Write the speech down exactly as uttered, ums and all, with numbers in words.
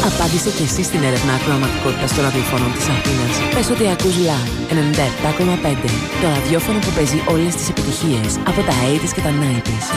Απάντησε και εσύ στην έρευνα ακροαματικότητας των ραδιοφώνων της Αθήνας. Πες ότι ακούς Live ενενήντα επτά κόμμα πέντε, το ραδιόφωνο που παίζει όλες τις επιτυχίες από τα ογδόντα και τα ενενήντα.